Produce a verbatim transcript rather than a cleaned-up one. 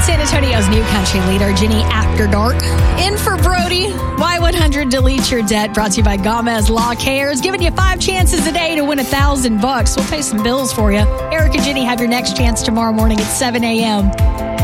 San Antonio's new country leader, Jenny After Dark. In for Brody, Y one hundred Delete Your Debt, brought to you by Gomez Law Cares, giving you five chances a day to win a thousand bucks. We'll pay some bills for you. Eric and Jenny have your next chance tomorrow morning at seven a.m.